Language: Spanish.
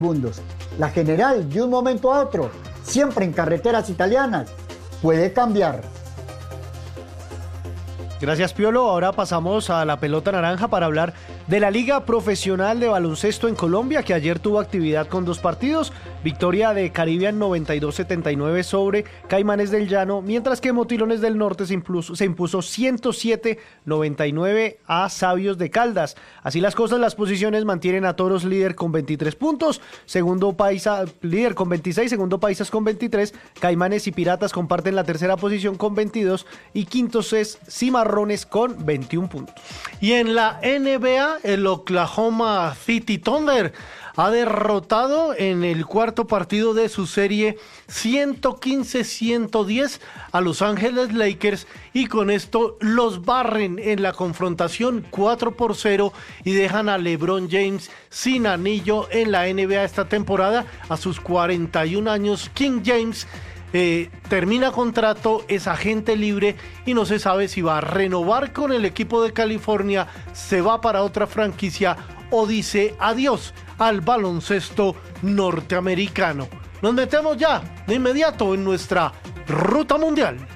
segundos. La general, de un momento a otro, siempre en carreteras italianas, puede cambiar. Gracias, Piolo. Ahora pasamos a la pelota naranja para hablar de la Liga Profesional de Baloncesto en Colombia, que ayer tuvo actividad con 2 partidos. Victoria de Caribbean 92-79 sobre Caimanes del Llano, mientras que Motilones del Norte se impuso 107-99 a Sabios de Caldas. Así las cosas, las posiciones mantienen a Toros líder con 23 puntos, segundo Paisa líder con 26, segundo Paisas con 23, Caimanes y Piratas comparten la tercera posición con 22 y quintos es Cimarrones con 21 puntos. Y en la NBA, el Oklahoma City Thunder ha derrotado en el cuarto partido de su serie 115-110 a Los Ángeles Lakers y con esto los barren en la confrontación 4-0 y dejan a LeBron James sin anillo en la NBA esta temporada a sus 41 años. King James termina contrato, es agente libre y no se sabe si va a renovar con el equipo de California, se va para otra franquicia o dice adiós al baloncesto norteamericano. Nos metemos ya de inmediato en nuestra ruta mundial.